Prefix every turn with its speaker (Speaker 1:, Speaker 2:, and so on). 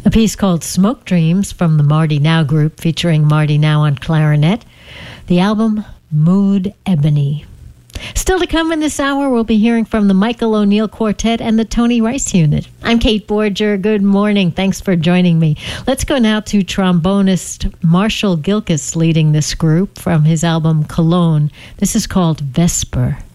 Speaker 1: A piece called Smoke Dreams from the Marty Now group featuring Marty Now on clarinet. The album Mood Ebony. Still to come in this hour, we'll be hearing from the Michael O'Neill Quartet and the Tony Rice Unit. I'm Kate Borger. Good morning. Thanks for joining me. Let's go now to trombonist Marshall Gilkis leading this group from his album Cologne. This is called Vesper.